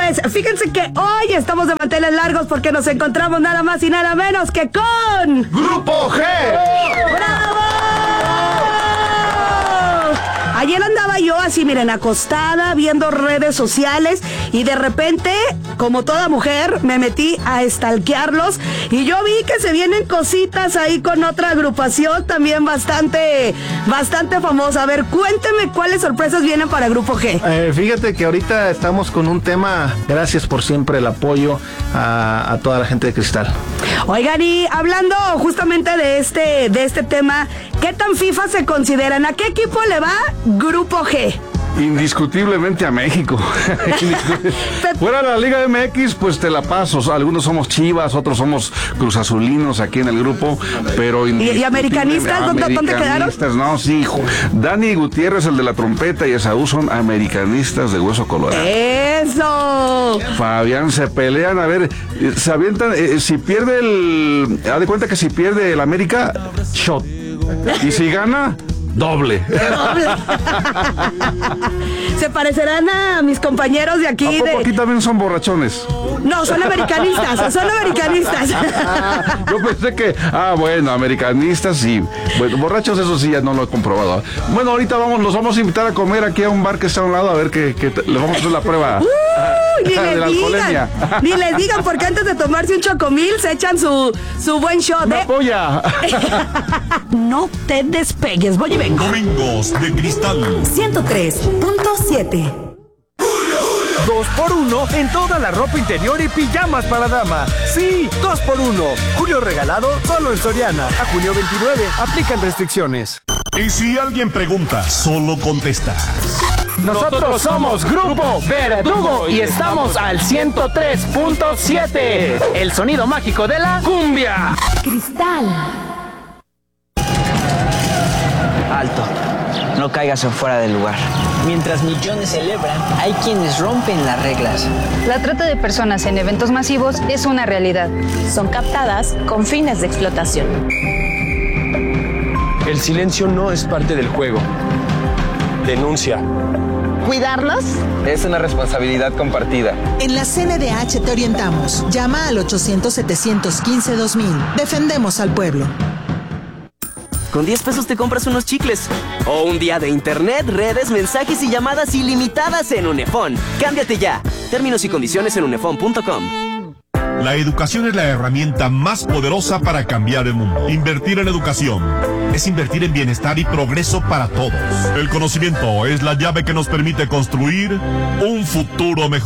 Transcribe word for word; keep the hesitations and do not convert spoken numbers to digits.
pues fíjense que hoy estamos de manteles largos porque nos encontramos nada más y nada menos que con... ¡Grupo G! ¡Bravo! Ayer andaba yo así, miren, acostada, viendo redes sociales y de repente, como toda mujer, me metí a stalkearlos y yo vi que se vienen cositas ahí con otra agrupación también bastante, bastante famosa. A ver, cuénteme cuáles sorpresas vienen para Grupo G. Eh, fíjate que ahorita estamos con un tema, gracias por siempre el apoyo a, a toda la gente de Cristal. Oigan, y hablando justamente de este, de este tema, ¿qué tan FIFA se consideran? ¿A qué equipo le va Grupo G? Indiscutiblemente a México. Fuera de la Liga M X, pues te la paso. Algunos somos Chivas, otros somos Cruzazulinos aquí en el grupo, pero... ¿Y, y americanistas? ¿Dónde, ¿Dónde quedaron? No, sí, hijo. Dani Gutiérrez, el de la trompeta, y Esaú son americanistas de hueso colorado. ¡Eso! Fabián, se pelean, a ver, se avientan, eh, si pierde el... Haz de cuenta que si pierde el América, shot. Y si gana... Doble. Doble. Se parecerán a mis compañeros de aquí. ¿A poco de... aquí también son borrachones? No, son americanistas, son americanistas. Yo pensé que, ah, bueno, americanistas y bueno, borrachos, eso sí ya no lo he comprobado. Bueno, ahorita vamos, los vamos a invitar a comer aquí a un bar que está a un lado, a ver que, que le vamos a hacer la prueba. Uh, ni de les la digan, ni les digan, porque antes de tomarse un chocomil se echan su, su buen shot. ¡Una ¿eh? polla! No te despegues, voy y vengo. Domingos de Cristal ciento tres punto siete. Dos por uno en toda la ropa interior y pijamas para dama. Sí, dos por uno. Julio regalado solo en Soriana. A junio veintinueve. Aplican restricciones. Y si alguien pregunta, solo contesta. Nosotros somos Grupo Verdugo y estamos al ciento tres punto siete. El sonido mágico de la cumbia. Cristal. Alto, no caigas en fuera del lugar. Mientras millones celebran, hay quienes rompen las reglas. La trata de personas en eventos masivos es una realidad. Son captadas con fines de explotación. El silencio no es parte del juego. Denuncia. ¿Cuidarlos? Es una responsabilidad compartida. En la C N D H te orientamos. Llama al ochocientos, setecientos quince, dos mil. Defendemos al pueblo. Con diez pesos te compras unos chicles. O un día de internet, redes, mensajes y llamadas ilimitadas en Unefón. Cámbiate ya. Términos y condiciones en unefón punto com. La educación es la herramienta más poderosa para cambiar el mundo. Invertir en educación es invertir en bienestar y progreso para todos. El conocimiento es la llave que nos permite construir un futuro mejor.